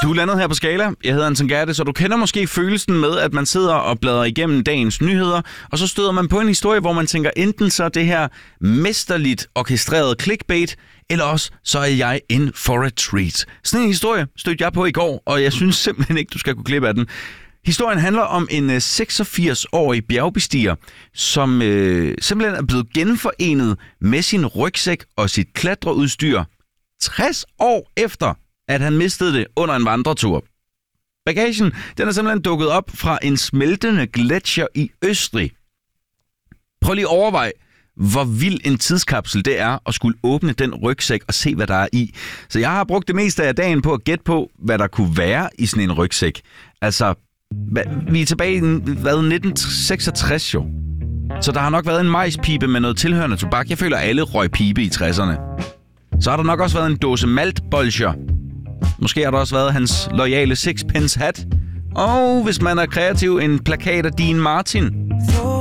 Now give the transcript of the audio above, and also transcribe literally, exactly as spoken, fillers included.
Du er landet her på Skala. Jeg hedder Anton Gerte, så du kender måske følelsen med, at man sidder og bladrer igennem dagens nyheder, og så støder man på en historie, hvor man tænker, enten så det her mesterligt orkestreret clickbait, eller også så er jeg in for a treat. Sådan en historie stødte jeg på i går, og jeg synes simpelthen ikke, du skal kunne klippe af den. Historien handler om en seksogfirs-årig bjergbestiger, som øh, simpelthen er blevet genforenet med sin rygsæk og sit klatreudstyr tres år efter, at han mistede det under en vandretur. Bagagen den er simpelthen dukket op fra en smeltende gletsjer i Østrig. Prøv lige at overveje, hvor vild en tidskapsel det er at skulle åbne den rygsæk og se, hvad der er i. Så jeg har brugt det meste af dagen på at gætte på, hvad der kunne være i sådan en rygsæk. Altså, vi er tilbage i hvad, nitten seksogtres jo. Så der har nok været en majspibe med noget tilhørende tobak. Jeg føler, alle røg pibe i tresserne. Så har der nok også været en dåse maltbolcher. Måske har der også været hans loyale sixpence hat. Og hvis man er kreativ, en plakat af Dean Martin.